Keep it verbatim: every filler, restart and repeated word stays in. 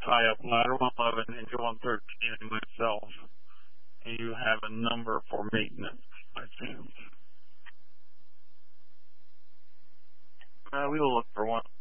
tie up lateral eleven into one thirteen and myself, and you have a number for maintenance, I think. Uh, we will look for one.